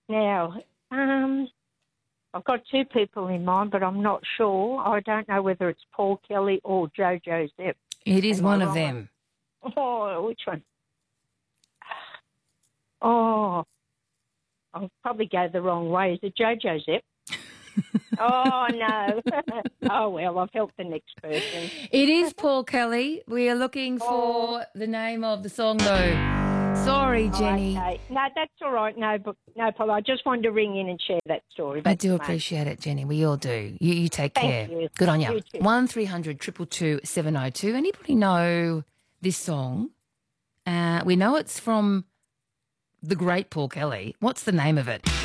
Now, I've got two people in mind, but I'm not sure. I don't know whether it's Paul Kelly or JoJo Zepp. It is one of them. Oh, which one? Oh, I'll probably go the wrong way. Is it JoJo Zepp? Oh, no. Oh, well, I've helped the next person. It is Paul Kelly. We are looking for the name of the song, though. Sorry, Jenny. Okay. No, that's all right. No problem. I just wanted to ring in and share that story. I do appreciate it, Jenny. We all do. You take care. Thank you. Good on you. You too. 1300 222 702. Anybody know this song? We know it's from the great Paul Kelly. What's the name of it?